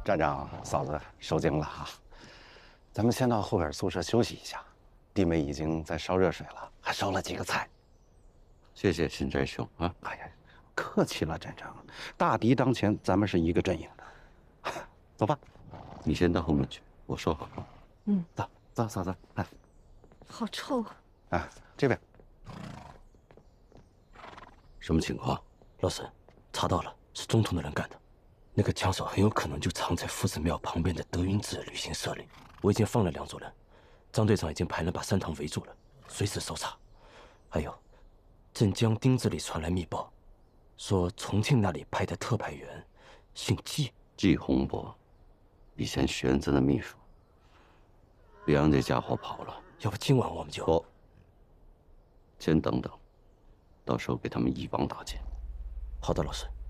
站长、嫂子受惊了啊！咱们先到后边宿舍休息一下。弟妹已经在烧热水了，还烧了几个菜。 谢谢新斋兄啊！ 哎呀，客气了，站长。大敌当前，咱们是一个阵营的。走吧， 你先到后面去，我收好。 嗯， 走走，嫂子，来， 好臭啊！ 啊，这边。 什么情况？ 老师，查到了，是中统的人干的。那个枪手很有可能就藏在夫子庙旁边的德云志旅行社里。我已经放了2组人，张队长已经派人把3堂围住了，随时搜查。还有，镇江丁子里传来密报，说重庆那里派的特派员姓季， 季洪博，以前玄子的秘书。李阳这家伙跑了， 要不今晚我们就…… 不，先等等，到时候给他们一网打尽。 好的，老师。